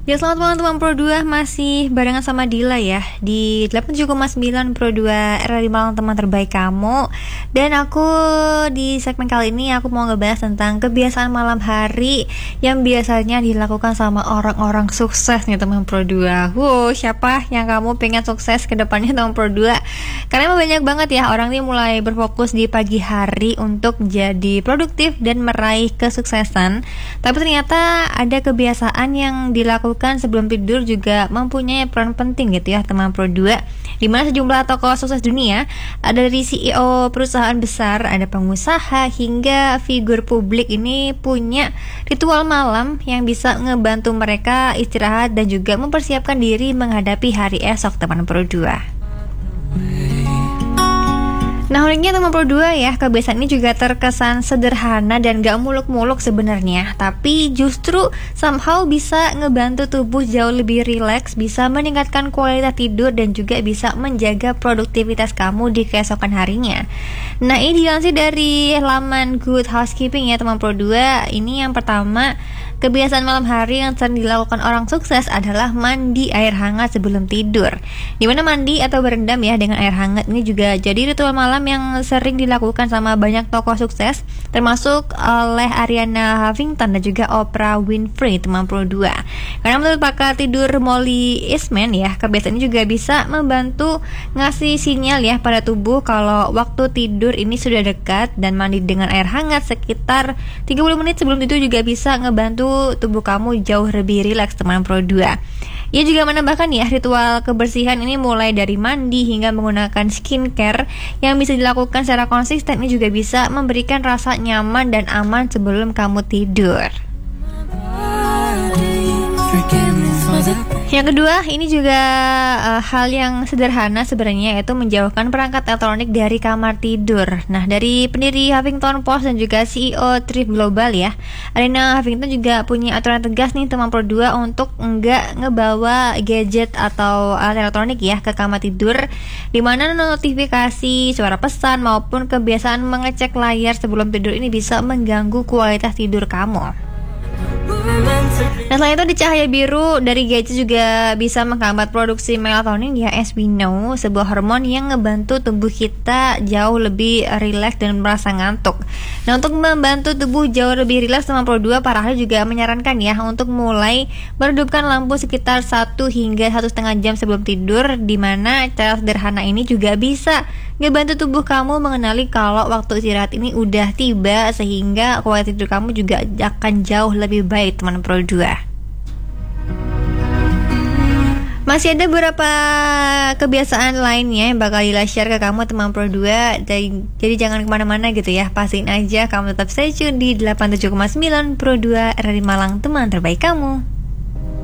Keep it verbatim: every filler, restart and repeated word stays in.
Ya, selamat malam teman Pro dua, masih barengan sama Dila ya di delapan puluh tujuh koma sembilan Pro dua R R I Malang, teman terbaik kamu. Dan aku di segmen kali ini aku mau ngebahas tentang kebiasaan malam hari yang biasanya dilakukan sama orang-orang sukses nih teman Pro dua. Wow, siapa yang kamu pengen sukses ke depannya teman Pro dua? Karena emang banyak banget ya orang nih mulai berfokus di pagi hari untuk jadi produktif dan meraih kesuksesan. Tapi ternyata ada kebiasaan yang dilakukan sebelum tidur juga mempunyai peran penting gitu ya teman Pro dua, di mana sejumlah tokoh sukses dunia, ada dari C E O perusahaan besar, ada pengusaha hingga figur publik ini punya ritual malam yang bisa ngebantu mereka istirahat dan juga mempersiapkan diri menghadapi hari esok teman Pro dua. Nah, uniknya teman Pro dua ya, kebiasaan ini juga terkesan sederhana dan gak muluk-muluk sebenarnya, tapi justru somehow bisa ngebantu tubuh jauh lebih rileks, bisa meningkatkan kualitas tidur dan juga bisa menjaga produktivitas kamu di keesokan harinya. Nah, ini dilansir dari laman Good Housekeeping ya teman Pro dua. Ini yang pertama, kebiasaan malam hari yang sering dilakukan orang sukses adalah mandi air hangat sebelum tidur. Dimana mandi atau berendam ya dengan air hangat ini juga jadi ritual malam yang sering dilakukan sama banyak tokoh sukses, termasuk oleh Ariana Huffington dan juga Oprah Winfrey teman Pro dua. Karena menurut pakar tidur Molly Eastman ya, kebiasaan ini juga bisa membantu ngasih sinyal ya pada tubuh kalau waktu tidur ini sudah dekat, dan mandi dengan air hangat sekitar tiga puluh menit sebelum tidur juga bisa ngebantu tubuh kamu jauh lebih rileks teman Pro dua. Ia juga menambahkan ya, ritual kebersihan ini mulai dari mandi hingga menggunakan skincare yang bisa dilakukan secara konsisten, ini juga bisa memberikan rasa nyaman dan aman sebelum kamu tidur. Yang kedua, ini juga uh, hal yang sederhana sebenarnya, yaitu menjauhkan perangkat elektronik dari kamar tidur. Nah, dari pendiri Huffington Post dan juga C E O Thrift Global ya, Ariana Huffington juga punya aturan tegas nih teman Pro dua untuk enggak ngebawa gadget atau alat elektronik ya ke kamar tidur, dimana notifikasi, suara pesan maupun kebiasaan mengecek layar sebelum tidur ini bisa mengganggu kualitas tidur kamu. Nah, selain itu di cahaya biru dari gadget juga bisa menghambat produksi melatonin ya, as we know, sebuah hormon yang ngebantu tubuh kita jauh lebih rileks dan merasa ngantuk. Nah, untuk membantu tubuh jauh lebih rileks teman Pro dua, para ahli juga menyarankan ya untuk mulai meredupkan lampu sekitar satu hingga satu setengah jam sebelum tidur, di mana cara sederhana ini juga bisa ngebantu tubuh kamu mengenali kalau waktu istirahat ini udah tiba, sehingga kualitas tidur kamu juga akan jauh lebih baik teman Pro dua. Masih ada beberapa kebiasaan lainnya yang bakal Dila share ke kamu teman Pro dua, jadi, jadi jangan kemana-mana gitu ya, pastiin aja kamu tetap stay tune di delapan puluh tujuh koma sembilan Pro dua R R I Malang, teman terbaik kamu.